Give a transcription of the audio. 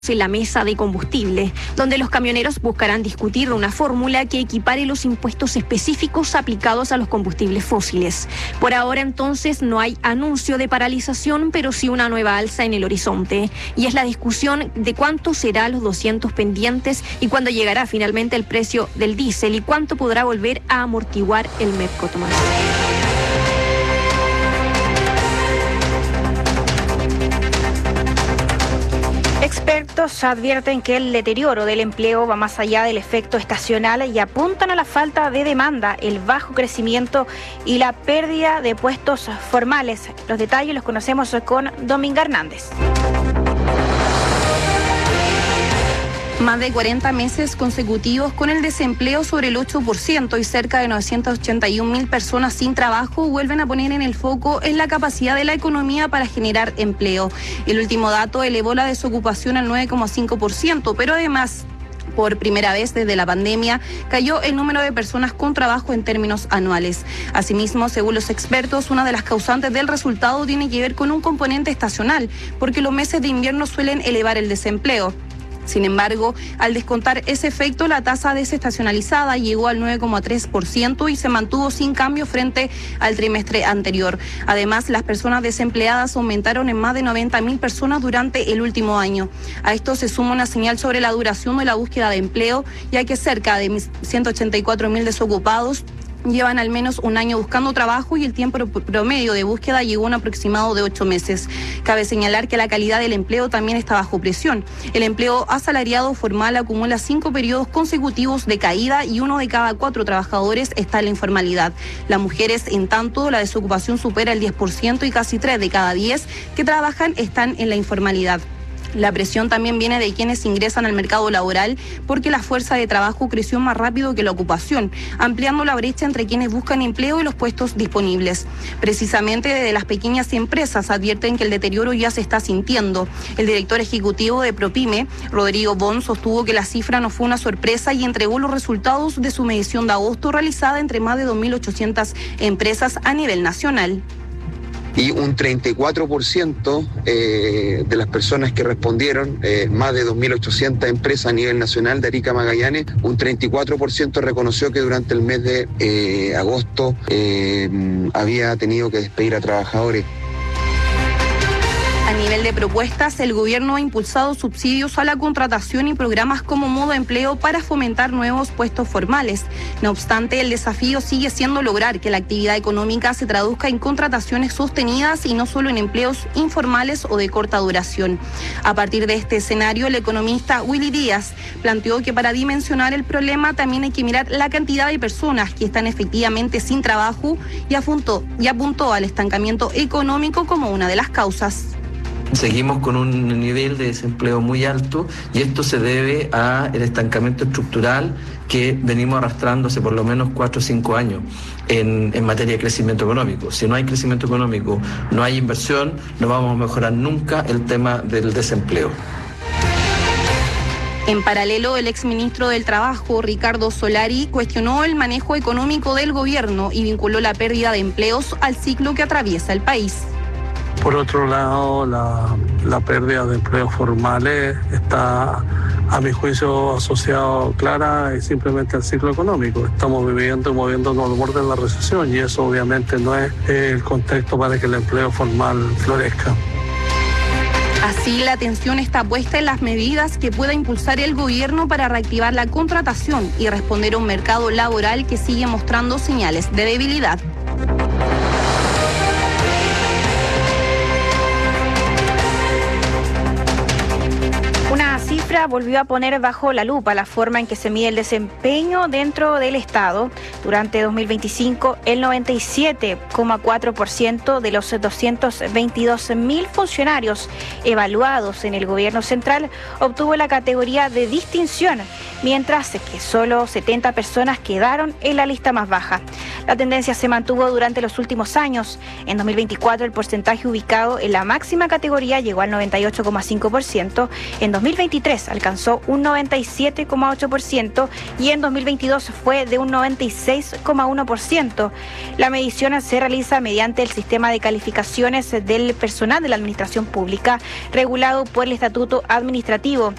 en la mesa de combustible, donde los camioneros buscarán discutir una fórmula que equipare los impuestos específicos aplicados a los combustibles fósiles. Por ahora entonces no hay anuncio de paralización, pero sí una nueva alza en el horizonte, y es la discusión de cuánto será los 200 pendientes y cuándo llegará finalmente el precio del diésel y cuánto podrá volver a amortiguar el MEPCO, Tomás. Expertos advierten que el deterioro del empleo va más allá del efecto estacional y apuntan a la falta de demanda, el bajo crecimiento y la pérdida de puestos formales. Los detalles los conocemos con Dominga Hernández. Más de 40 meses consecutivos con el desempleo sobre el 8% y cerca de 981.000 personas sin trabajo vuelven a poner en el foco en la capacidad de la economía para generar empleo. El último dato elevó la desocupación al 9,5%, pero además, por primera vez desde la pandemia, cayó el número de personas con trabajo en términos anuales. Asimismo, según los expertos, una de las causantes del resultado tiene que ver con un componente estacional, porque los meses de invierno suelen elevar el desempleo. Sin embargo, al descontar ese efecto, la tasa desestacionalizada llegó al 9,3% y se mantuvo sin cambio frente al trimestre anterior. Además, las personas desempleadas aumentaron en más de 90.000 personas durante el último año. A esto se suma una señal sobre la duración de la búsqueda de empleo, ya que cerca de 184.000 desocupados llevan al menos un año buscando trabajo y el tiempo promedio de búsqueda llegó a un aproximado de 8 meses. Cabe señalar que la calidad del empleo también está bajo presión. El empleo asalariado formal acumula 5 periodos consecutivos de caída y 1 de cada 4 trabajadores está en la informalidad. Las mujeres, en tanto, la desocupación supera el 10% y casi 3 de cada 10 que trabajan están en la informalidad. La presión también viene de quienes ingresan al mercado laboral porque la fuerza de trabajo creció más rápido que la ocupación, ampliando la brecha entre quienes buscan empleo y los puestos disponibles. Precisamente desde las pequeñas empresas advierten que el deterioro ya se está sintiendo. El director ejecutivo de Propime, Rodrigo Bon, sostuvo que la cifra no fue una sorpresa y entregó los resultados de su medición de agosto realizada entre más de 2.800 empresas a nivel nacional. Y un 34% de las personas que respondieron, más de 2.800 empresas a nivel nacional de Arica Magallanes, un 34% reconoció que durante el mes de agosto había tenido que despedir a trabajadores. A nivel de propuestas, el gobierno ha impulsado subsidios a la contratación y programas como Modo Empleo para fomentar nuevos puestos formales. No obstante, el desafío sigue siendo lograr que la actividad económica se traduzca en contrataciones sostenidas y no solo en empleos informales o de corta duración. A partir de este escenario, el economista Willy Díaz planteó que para dimensionar el problema también hay que mirar la cantidad de personas que están efectivamente sin trabajo y apuntó al estancamiento económico como una de las causas. Seguimos con un nivel de desempleo muy alto y esto se debe al estancamiento estructural que venimos arrastrando hace por lo menos 4 o 5 años en materia de crecimiento económico. Si no hay crecimiento económico, no hay inversión, no vamos a mejorar nunca el tema del desempleo. En paralelo, el exministro del Trabajo, Ricardo Solari, cuestionó el manejo económico del gobierno y vinculó la pérdida de empleos al ciclo que atraviesa el país. Por otro lado, la pérdida de empleos formales está, a mi juicio, asociado clara y simplemente al ciclo económico. Estamos viviendo y moviéndonos al borde de la recesión y eso obviamente no es el contexto para que el empleo formal florezca. Así, la atención está puesta en las medidas que pueda impulsar el gobierno para reactivar la contratación y responder a un mercado laboral que sigue mostrando señales de debilidad. Una cifra volvió a poner bajo la lupa la forma en que se mide el desempeño dentro del Estado. Durante 2025, el 97,4% de los 222.000 funcionarios evaluados en el gobierno central obtuvo la categoría de distinción, mientras que solo 70 personas quedaron en la lista más baja. La tendencia se mantuvo durante los últimos años. En 2024, el porcentaje ubicado en la máxima categoría llegó al 98,5%. En 2023 2023 alcanzó un 97,8% y en 2022 fue de un 96,1%. La medición se realiza mediante el sistema de calificaciones del personal de la administración pública regulado por el Estatuto Administrativo.